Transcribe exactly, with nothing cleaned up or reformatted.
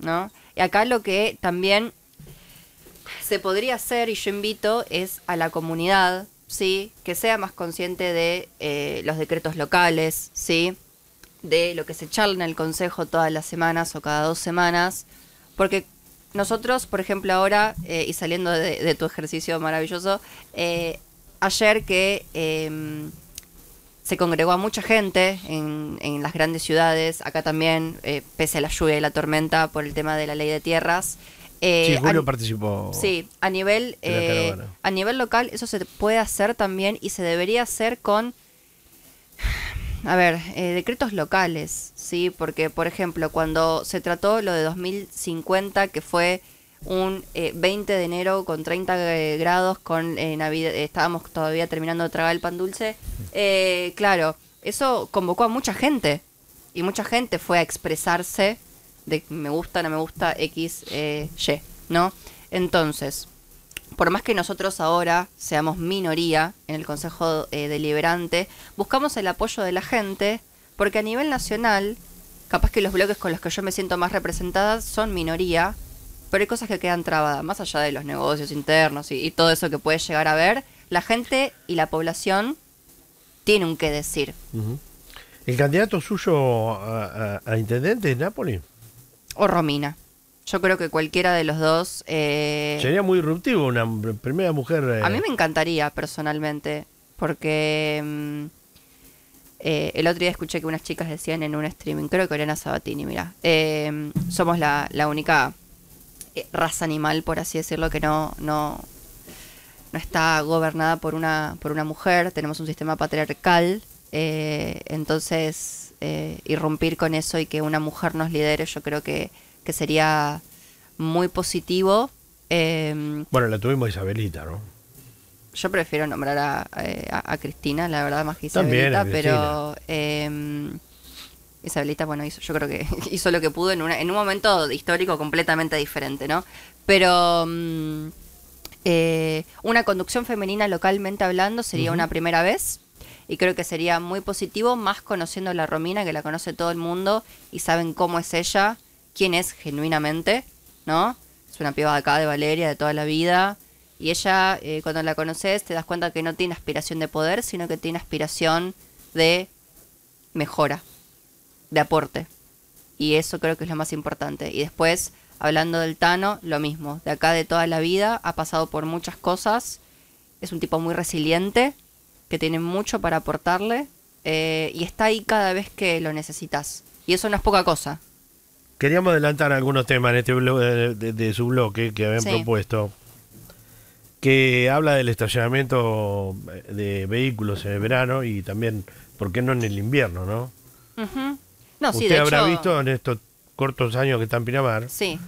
¿no? Y acá lo que también se podría hacer, y yo invito, es a la comunidad, ¿sí? Que sea más consciente de eh, los decretos locales, ¿sí? De lo que se charla en el consejo todas las semanas o cada dos semanas, porque nosotros, por ejemplo, ahora, eh, y saliendo de, de tu ejercicio maravilloso, eh, ayer que eh, se congregó a mucha gente en, en las grandes ciudades, acá también, eh, pese a la lluvia y la tormenta por el tema de la ley de tierras. Eh, Sí, Julio a, participó. Sí, a nivel, eh, a nivel local eso se puede hacer también y se debería hacer con, a ver, eh, decretos locales, ¿sí? Porque, por ejemplo, cuando se trató lo de dos mil cincuenta, que fue un eh, veinte de enero con treinta grados, con eh, Navidad, eh, estábamos todavía terminando de tragar el pan dulce, eh, claro, eso convocó a mucha gente y mucha gente fue a expresarse de me gusta, no me gusta, X, eh, Y, ¿no? Entonces, por más que nosotros ahora seamos minoría en el Consejo eh, Deliberante, buscamos el apoyo de la gente, porque a nivel nacional, capaz que los bloques con los que yo me siento más representada son minoría, pero hay cosas que quedan trabadas, más allá de los negocios internos y, y todo eso que puede llegar a ver, la gente y la población tiene un qué decir. Uh-huh. ¿El candidato suyo a, a, a intendente es Napoli? O Romina. Yo creo que cualquiera de los dos... Eh, Sería muy disruptivo una primera mujer... Eh... A mí me encantaría, personalmente, porque mm, eh, el otro día escuché que unas chicas decían en un streaming, creo que Oriana Sabatini, mira, eh, somos la, la única eh, raza animal, por así decirlo, que no, no, no está gobernada por una, por una mujer, tenemos un sistema patriarcal, eh, entonces... Eh, irrumpir con eso y que una mujer nos lidere, yo creo que, que sería muy positivo. Eh, bueno, la tuvimos Isabelita, ¿no? Yo prefiero nombrar a, a, a Cristina, la verdad, más que Isabelita, También, pero eh, Isabelita, bueno, hizo, yo creo que hizo lo que pudo en, una, en un momento histórico completamente diferente, ¿no? Pero mm, eh, una conducción femenina localmente hablando sería uh-huh. una primera vez. Y creo que sería muy positivo, más conociendo a la Romina, que la conoce todo el mundo y saben cómo es ella, quién es genuinamente, ¿no? Es una piba de acá, de Valeria, de toda la vida. Y ella, eh, cuando la conoces, te das cuenta que no tiene aspiración de poder, sino que tiene aspiración de mejora, de aporte. Y eso creo que es lo más importante. Y después, hablando del Tano, lo mismo. De acá, de toda la vida, ha pasado por muchas cosas. Es un tipo muy resiliente, que tiene mucho para aportarle eh, y está ahí cada vez que lo necesitas. Y eso no es poca cosa. Queríamos adelantar algunos temas en este blog de, de, de su bloque que habían sí. propuesto, que habla del estacionamiento de vehículos en el verano y también, ¿por qué no en el invierno, no? Uh-huh. No, Usted sí, de habrá hecho... visto en estos cortos años que está en Pinamar. Sí.